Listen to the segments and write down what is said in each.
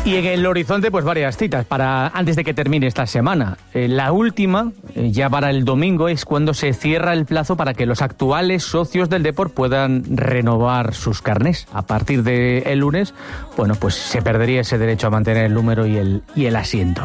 Y en el horizonte, pues varias citas para antes de que termine esta semana. La última, ya para el domingo, es cuando se cierra el plazo para que los actuales socios del Depor puedan renovar sus carnés. A partir del lunes, bueno, pues se perdería ese derecho a mantener el número y el asiento.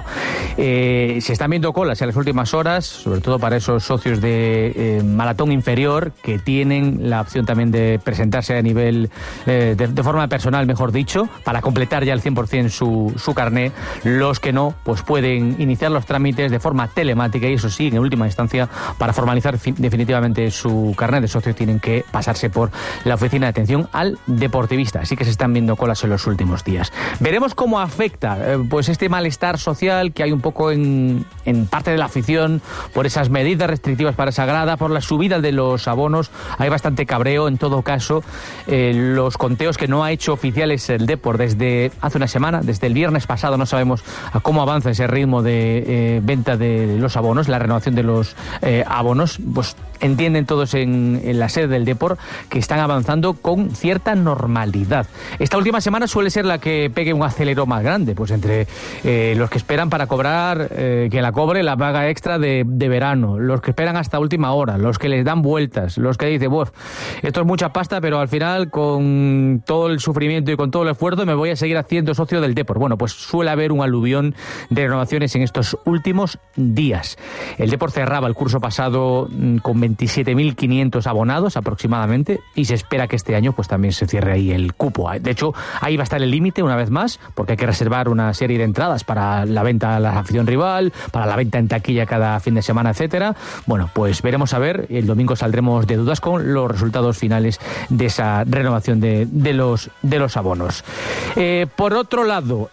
Se están viendo colas en las últimas horas, sobre todo para esos socios de maratón inferior que tienen la opción también de presentarse a nivel, de forma personal, mejor dicho, para completar ya al 100% su carné. Los que no, pues pueden iniciar los trámites de forma telemática y eso sí, en última instancia, para formalizar definitivamente su carné de socio tienen que pasarse por la oficina de atención al deportivista. Así que se están viendo colas en los últimos días. Veremos cómo afecta pues este malestar social que hay un poco en parte de la afición por esas medidas restrictivas para esa grada, por la subida de los abonos. Hay bastante cabreo. En todo caso, los conteos que no ha hecho oficiales el Depor desde hace una semana, desde el viernes pasado, no sabemos cómo avanza ese ritmo de venta de los abonos, la renovación de los abonos. Pues entienden todos en la sede del Depor que están avanzando con cierta normalidad. Esta última semana suele ser la que pegue un acelerón más grande, pues entre los que esperan para cobrar, que la cobre la paga extra de verano, los que esperan hasta última hora, los que les dan vueltas, los que dicen, esto es mucha pasta, pero al final con todo el sufrimiento y con todo el esfuerzo me voy a seguir haciendo socio del Depor. Bueno, pues suele haber un aluvión de renovaciones en estos últimos días. El Depor cerraba el curso pasado con 27.500 abonados aproximadamente y se espera que este año pues también se cierre ahí el cupo. De hecho, ahí va a estar el límite una vez más, porque hay que reservar una serie de entradas para la venta a la afición rival, para la venta en taquilla cada fin de semana, etcétera. Bueno, pues veremos a ver. El domingo saldremos de dudas con los resultados finales de esa renovación de los abonos. Por otro lado,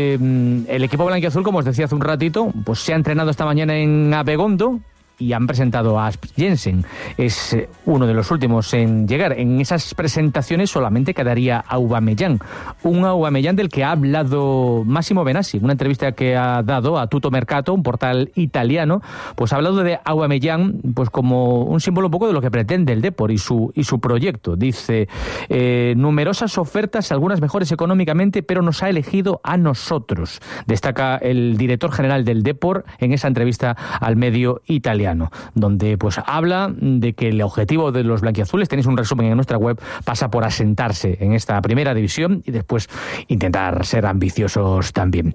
el equipo blanquiazul, como os decía hace un ratito, pues se ha entrenado esta mañana en Abegondo y han presentado a Asp Jensen. Es uno de los últimos en llegar. En esas presentaciones solamente quedaría Aubameyang, un Aubameyang del que ha hablado Massimo Benassi, una entrevista que ha dado a Tutto Mercato, un portal italiano. Pues ha hablado de Aubameyang pues como un símbolo un poco de lo que pretende el Depor y su proyecto. Dice, numerosas ofertas, algunas mejores económicamente, pero nos ha elegido a nosotros. Destaca el director general del Depor en esa entrevista al medio italiano, donde pues habla de que el objetivo de los blanquiazules, tenéis un resumen en nuestra web, pasa por asentarse en esta primera división y después intentar ser ambiciosos también.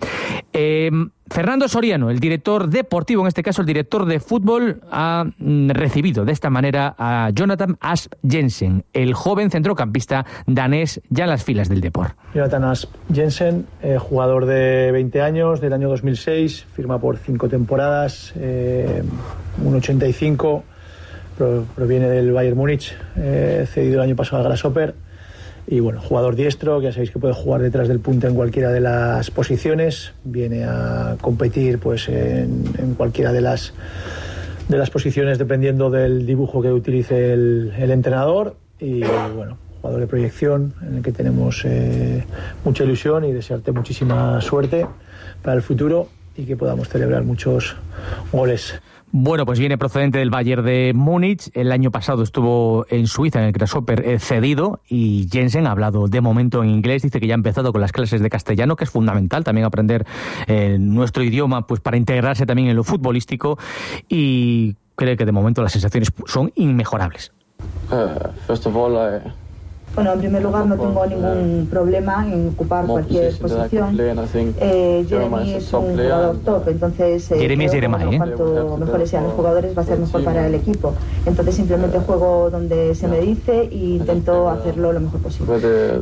Fernando Soriano, el director deportivo, en este caso el director de fútbol, ha recibido de esta manera a Jonathan Asp Jensen, el joven centrocampista danés ya en las filas del Depor. Jonathan Asp Jensen, jugador de 20 años, del año 2006, firma por 5 temporadas, 1,85, proviene del Bayern Múnich, cedido el año pasado al Grasshopper. Y bueno, jugador diestro, que ya sabéis que puede jugar detrás del punta en cualquiera de las posiciones, viene a competir pues en cualquiera de las posiciones dependiendo del dibujo que utilice el entrenador. Y bueno, jugador de proyección en el que tenemos mucha ilusión y desearte muchísima suerte para el futuro y que podamos celebrar muchos goles. Bueno, pues viene procedente del Bayern de Múnich. El año pasado estuvo en Suiza, en el Grasshopper, cedido, y Jensen ha hablado de momento en inglés. Dice que ya ha empezado con las clases de castellano, que es fundamental también aprender nuestro idioma pues para integrarse también en lo futbolístico, y cree que de momento las sensaciones son inmejorables. First of all, Bueno, en primer lugar no tengo ningún problema en ocupar cualquier posición. Jeremy es un jugador top, entonces cuanto mejores sean los jugadores va a ser mejor para el equipo. Entonces simplemente juego donde se me dice e intento hacerlo lo mejor posible.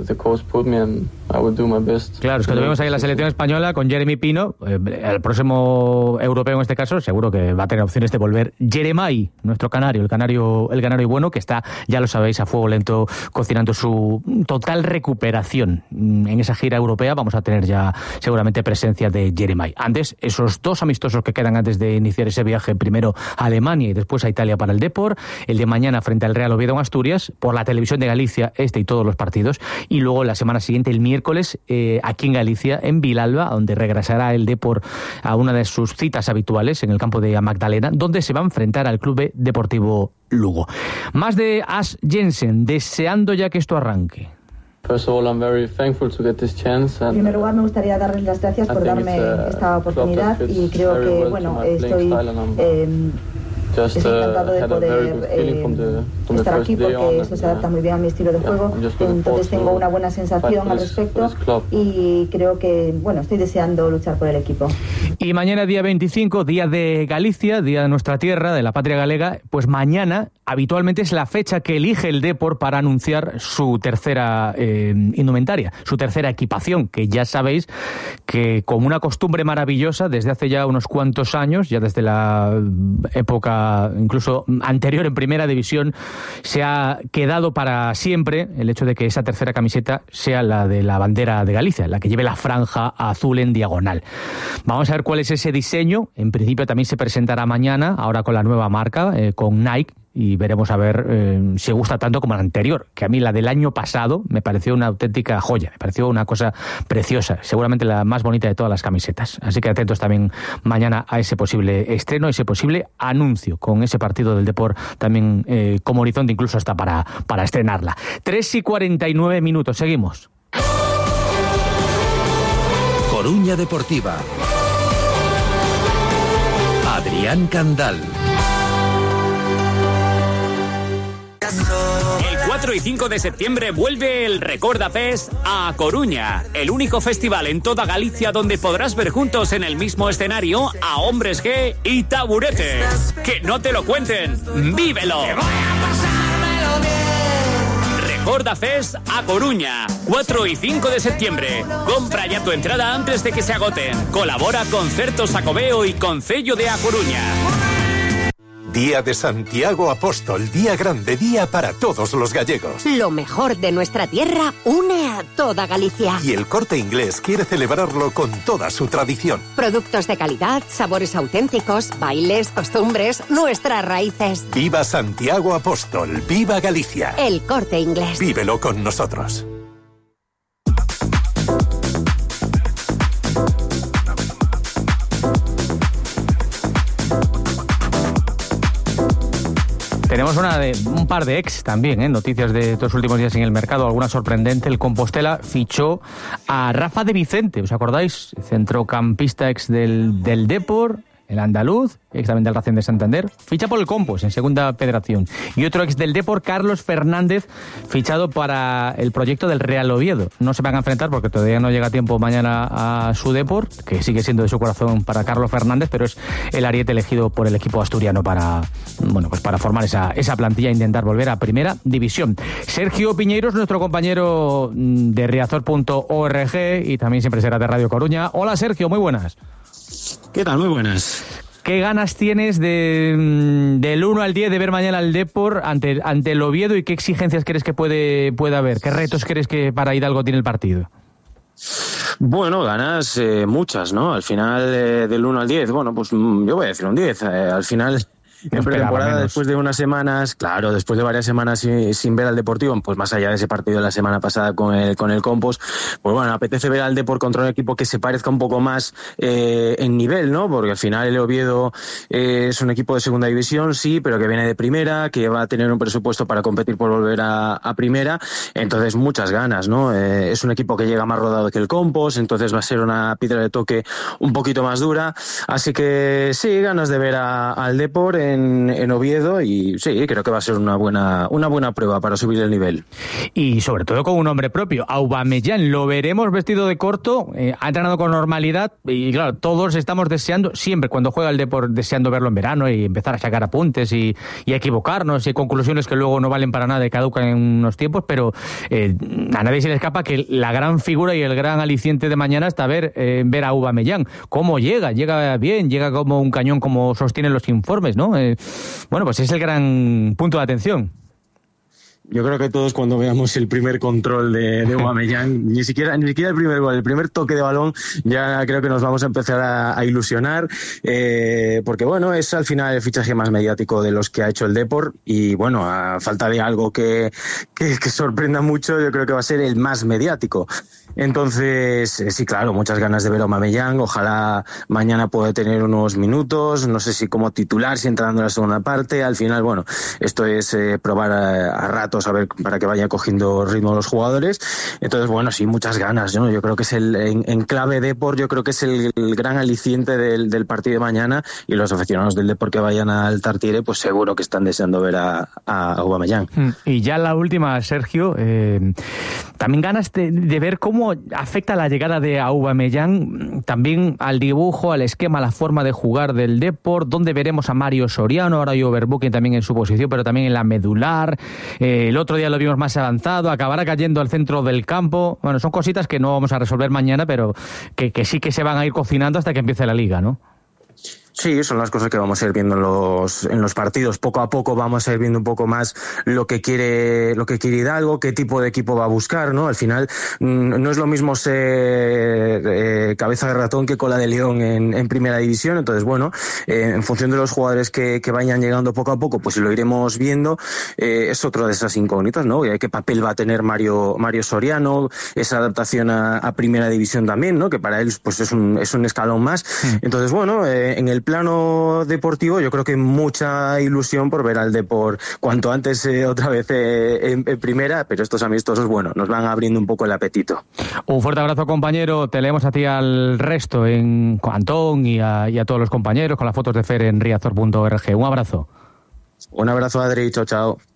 Claro, es que vemos ahí en la selección española con Jeremy Pino, el próximo europeo en este caso, seguro que va a tener opciones de volver Jeremai, nuestro canario, el canario bueno, que está, ya lo sabéis, a fuego lento cocinando su total recuperación. En esa gira europea vamos a tener ya seguramente presencia de Jeremai. Antes, esos 2 amistosos que quedan antes de iniciar ese viaje, primero a Alemania y después a Italia para el Depor, el de mañana frente al Real Oviedo en Asturias, por la televisión de Galicia, y todos los partidos, y luego la semana siguiente, el miércoles, aquí en Galicia, en Vilalba, donde regresará el Depor a una de sus citas habituales en el campo de Magdalena, donde se va a enfrentar al Club Deportivo Lugo. Más de Asp Jensen, deseando ya que esto arranque. En primer lugar, me gustaría darles las gracias por darme esta oportunidad y creo que, bueno, estoy encantado de poder estar aquí porque esto se adapta muy bien a mi estilo de juego. Entonces tengo una buena sensación al respecto y creo que, bueno, estoy deseando luchar por el equipo. Y mañana, día 25, día de Galicia, día de nuestra tierra, de la patria galega, pues mañana habitualmente es la fecha que elige el Depor para anunciar su tercera indumentaria, su tercera equipación, que ya sabéis que como una costumbre maravillosa desde hace ya unos cuantos años, ya desde la época incluso anterior en Primera División, se ha quedado para siempre el hecho de que esa tercera camiseta sea la de la bandera de Galicia, la que lleve la franja azul en diagonal. Vamos a ver cuál es ese diseño. En principio también se presentará mañana, ahora con la nueva marca, con Nike, y veremos a ver si gusta tanto como la anterior, que a mí la del año pasado me pareció una auténtica joya, me pareció una cosa preciosa, seguramente la más bonita de todas las camisetas. Así que atentos también mañana a ese posible estreno, ese posible anuncio, con ese partido del Depor también como horizonte incluso hasta para estrenarla. 3:49, seguimos. Coruña Deportiva. Adrián Candal. El 4 y 5 de septiembre vuelve el Recorda Fest a Coruña, el único festival en toda Galicia donde podrás ver juntos en el mismo escenario a Hombres G y Taburete. ¡Que no te lo cuenten! ¡Vívelo! Recorda Fest a Coruña, 4 y 5 de septiembre. Compra ya tu entrada antes de que se agoten. Colabora Concertos Xacobeo y Concello de A Coruña. Día de Santiago Apóstol, día grande, día para todos los gallegos. Lo mejor de nuestra tierra une a toda Galicia. Y el Corte Inglés quiere celebrarlo con toda su tradición. Productos de calidad, sabores auténticos, bailes, costumbres, nuestras raíces. Viva Santiago Apóstol, viva Galicia. El Corte Inglés. Vívelo con nosotros. Tenemos un par de ex también, noticias de estos últimos días en el mercado, alguna sorprendente. El Compostela fichó a Rafa de Vicente, ¿os acordáis? Centrocampista ex del Depor, el andaluz, ex también del Racing de Santander, ficha por el Compos en Segunda Federación. Y otro ex del Depor, Carlos Fernández, fichado para el proyecto del Real Oviedo. No se van a enfrentar porque todavía no llega tiempo mañana a su Depor, que sigue siendo de su corazón para Carlos Fernández, pero es el ariete elegido por el equipo asturiano para formar esa plantilla e intentar volver a Primera División. Sergio Piñeiros, nuestro compañero de Riazor.org y también siempre será de Radio Coruña. Hola Sergio, muy buenas. ¿Qué tal? Muy buenas. ¿Qué ganas tienes del 1 al 10 de ver mañana al Depor ante el Oviedo y qué exigencias crees que pueda haber? ¿Qué retos crees que para Hidalgo tiene el partido? Bueno, ganas muchas, ¿no? Al final del 1 al 10, bueno, pues yo voy a decir un 10. Al final... En pretemporada, después de unas semanas, después de varias semanas sin ver al Deportivo, pues más allá de ese partido de la semana pasada con el Compos, pues bueno, apetece ver al Depor contra un equipo que se parezca un poco más en nivel, ¿no? Porque al final el Oviedo es un equipo de Segunda División, sí, pero que viene de Primera, que va a tener un presupuesto para competir por volver a Primera, entonces muchas ganas, ¿no? Es un equipo que llega más rodado que el Compos, entonces va a ser una piedra de toque un poquito más dura, así que sí, ganas de ver al Depor en Oviedo y sí, creo que va a ser una buena prueba para subir el nivel. Y sobre todo con un nombre propio, Aubameyang, lo veremos vestido de corto, ha entrenado con normalidad y claro, todos estamos deseando, siempre cuando juega el Depor, deseando verlo en verano y empezar a sacar apuntes y equivocarnos y conclusiones que luego no valen para nada y caducan en unos tiempos, pero a nadie se le escapa que la gran figura y el gran aliciente de mañana está ver a Aubameyang, cómo llega bien, llega como un cañón, como sostienen los informes, ¿no? Bueno, pues es el gran punto de atención. Yo creo que todos cuando veamos el primer control de Aubameyang, ni siquiera el primer gol, el primer toque de balón, ya creo que nos vamos a empezar a ilusionar, porque bueno, es al final el fichaje más mediático de los que ha hecho el Depor y bueno, a falta de algo que sorprenda mucho, yo creo que va a ser el más mediático. Entonces, sí, claro, muchas ganas de ver a Aubameyang. Ojalá mañana pueda tener unos minutos, no sé si como titular, si entrando en la segunda parte. Al final, bueno, esto es probar a ratos, a ver, para que vaya cogiendo ritmo los jugadores. Entonces, bueno, sí, muchas ganas, ¿no? Yo creo que es en clave Depor, yo creo que es el gran aliciente del partido de mañana, y los aficionados del Depor que vayan al Tartiere, pues seguro que están deseando ver a Aubameyang. Y ya la última, Sergio, también ganas de ver cómo afecta la llegada de Aubameyang también al dibujo, al esquema, a la forma de jugar del Depor, donde veremos a Mario Soriano, ahora hay Overbooking también en su posición, pero también en la medular. El otro día lo vimos más avanzado, acabará cayendo al centro del campo. Bueno, son cositas que no vamos a resolver mañana, pero que sí que se van a ir cocinando hasta que empiece la Liga, ¿no? Sí, son las cosas que vamos a ir viendo en los partidos. Poco a poco vamos a ir viendo un poco más lo que quiere Hidalgo, qué tipo de equipo va a buscar, ¿no? Al final no es lo mismo ser cabeza de ratón que cola de león en primera división. Entonces, bueno, en función de los jugadores que vayan llegando poco a poco, pues lo iremos viendo. Es otro de esas incógnitas, ¿no? ¿Qué papel va a tener Mario Soriano? Esa adaptación a primera división también, ¿no? Que para él pues es un escalón más. Entonces, bueno, en el plano deportivo yo creo que mucha ilusión por ver al Depor cuanto antes otra vez en primera, pero estos amistosos, bueno, nos van abriendo un poco el apetito. Un fuerte abrazo, compañero. Te leemos a ti al resto, a Antón y a todos los compañeros, con las fotos de Fer en riazor.org. Un abrazo. Un abrazo, Adri. Chao, chao.